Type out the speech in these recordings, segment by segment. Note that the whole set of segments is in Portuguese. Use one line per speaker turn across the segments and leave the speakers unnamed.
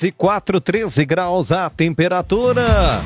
13 graus a temperatura.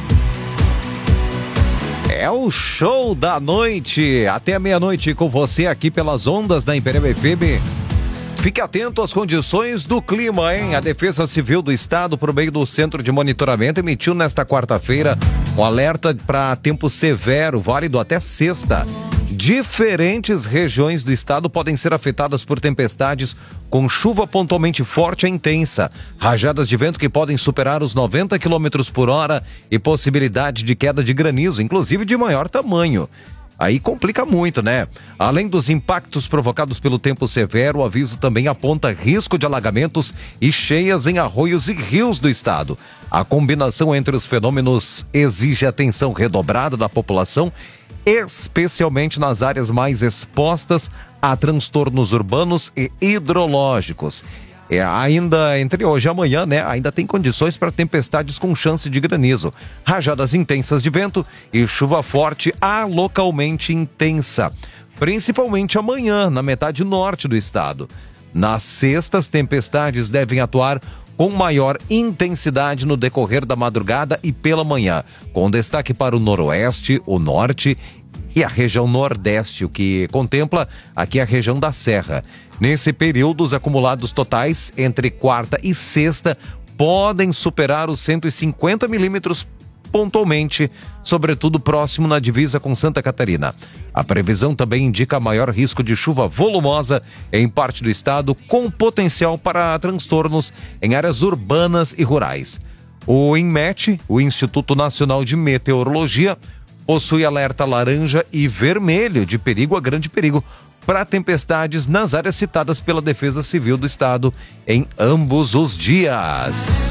É o show da noite, até meia-noite com você aqui pelas ondas da Imperial FM. Fique atento às condições do clima, hein? A Defesa Civil do Estado, por meio do Centro de Monitoramento, emitiu nesta quarta-feira um alerta para tempo severo, válido até sexta. Diferentes regiões do estado podem ser afetadas por tempestades com chuva pontualmente forte e intensa, rajadas de vento que podem superar os 90 km por hora e possibilidade de queda de granizo, inclusive de maior tamanho. Aí complica muito, né? Além dos impactos provocados pelo tempo severo, o aviso também aponta risco de alagamentos e cheias em arroios e rios do estado. A combinação entre os fenômenos exige atenção redobrada da população, especialmente nas áreas mais expostas a transtornos urbanos e hidrológicos. Ainda entre hoje e amanhã, né? Ainda tem condições para tempestades com chance de granizo, rajadas intensas de vento e chuva forte localmente intensa, principalmente amanhã, na metade norte do estado. Nas sextas, tempestades devem atuar com maior intensidade no decorrer da madrugada e pela manhã, com destaque para o noroeste, o norte e a região nordeste, o que contempla aqui a região da Serra. Nesse período, os acumulados totais entre quarta e sexta podem superar os 150 milímetros pontualmente, sobretudo próximo na divisa com Santa Catarina. A previsão também indica maior risco de chuva volumosa em parte do estado, com potencial para transtornos em áreas urbanas e rurais. O INMET, o Instituto Nacional de Meteorologia, possui alerta laranja e vermelho de perigo a grande perigo para tempestades nas áreas citadas pela Defesa Civil do Estado em ambos os dias.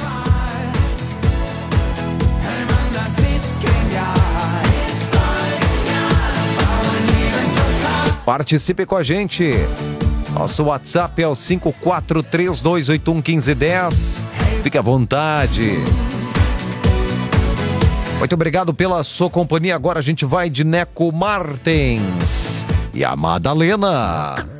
Participe com a gente. Nosso WhatsApp é o 5432811510. Fique à vontade. Muito obrigado pela sua companhia. Agora a gente vai de Neco Martens e a Madalena.